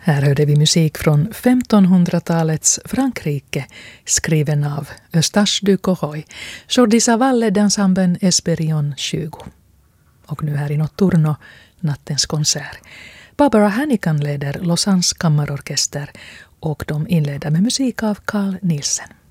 Här hörde vi musik från 1500-talets Frankrike skriven av Eustache du Coroy, Jordi Savalle d'Ensemblen Esperion 20. Och nu här i Notturno, nattens konsert. Barbara Hannigan leder Lausannes kammarorkester och de inleder med musik av Carl Nielsen.